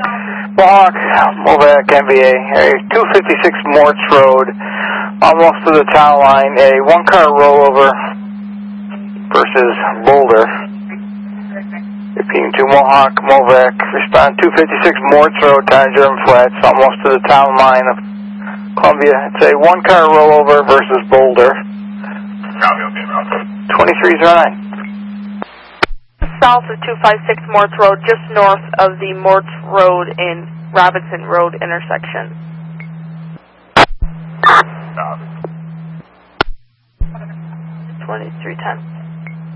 Mohawk, Movac, MVA, area 256 Morts Road, almost to the town line, a one-car rollover versus Boulder. Repeating to Mohawk, Movac, respond 256 Morts Road, Town German Flats, almost to the town line of Columbia. It's a one-car rollover versus Boulder. 2309. South of 256 Morts Road, just north of the Morts Road and Robinson Road intersection. 2310.